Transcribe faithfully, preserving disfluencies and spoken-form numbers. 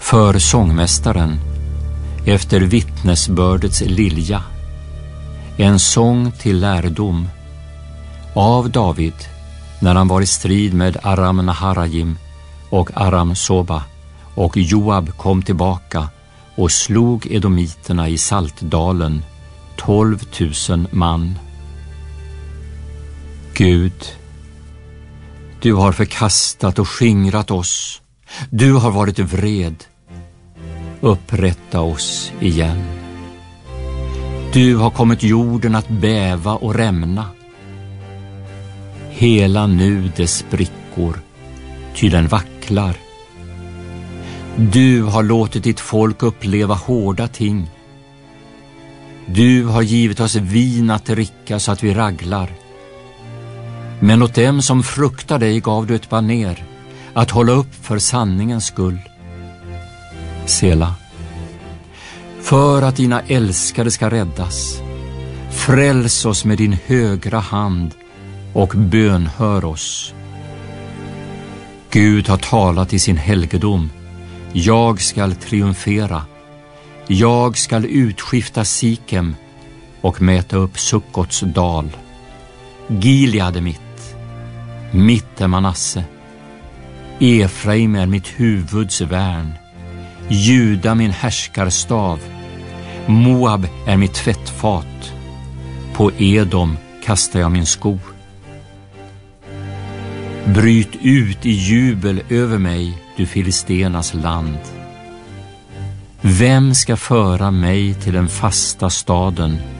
för sångmästaren efter vittnesbördets lilja, en sång till lärdom av David när han var i strid med Aram Naharajim och Aram Soba, och Joab kom tillbaka och slog edomiterna i Saltdalen, tolv tusen man. Gud, du har förkastat och skingrat oss. Du har varit vred. Upprätta oss igen. Du har kommit jorden att bäva och rämna. Hela nu dess sprickor, ty den vacklar. Du har låtit ditt folk uppleva hårda ting. Du har givit oss vin att dricka så att vi raglar. Men åt dem som fruktar dig gav du ett baner, att hålla upp för sanningens skull. Sela. För att dina älskade ska räddas, fräls oss med din högra hand och bönhör oss. Gud har talat i sin helgedom. Jag skall triumfera. Jag skall utskifta Sikem och mäta upp Sukkots dal. Gilead är mitt, mitt är Manasse. Efraim är mitt huvuds värn. Juda min härskarstav. Moab är mitt tvättfat. På Edom kastar jag min sko. Bryt ut i jubel över mig, du filistenas land. Vem ska föra mig till den fasta staden